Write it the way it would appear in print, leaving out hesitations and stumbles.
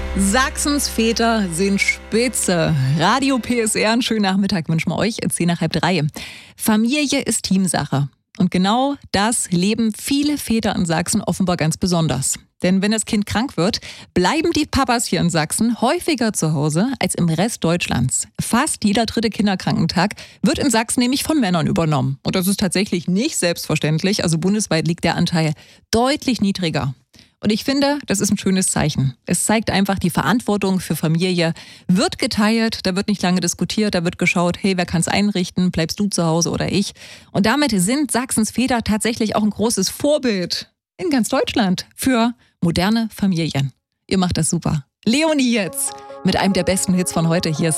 Sachsens Väter sind spitze. Radio PSR, einen schönen Nachmittag wünschen wir euch. 2:10. Familie ist Teamsache. Und genau das leben viele Väter in Sachsen offenbar ganz besonders. Denn wenn das Kind krank wird, bleiben die Papas hier in Sachsen häufiger zu Hause als im Rest Deutschlands. Fast jeder 3. Kinderkrankentag wird in Sachsen nämlich von Männern übernommen. Und das ist tatsächlich nicht selbstverständlich. Also bundesweit liegt der Anteil deutlich niedriger. Und ich finde, das ist ein schönes Zeichen. Es zeigt einfach, die Verantwortung für Familie wird geteilt, da wird nicht lange diskutiert, da wird geschaut, hey, wer kann es einrichten, bleibst du zu Hause oder ich? Und damit sind Sachsens Väter tatsächlich auch ein großes Vorbild in ganz Deutschland für moderne Familien. Ihr macht das super. Leonie jetzt mit einem der besten Hits von heute. Hier ist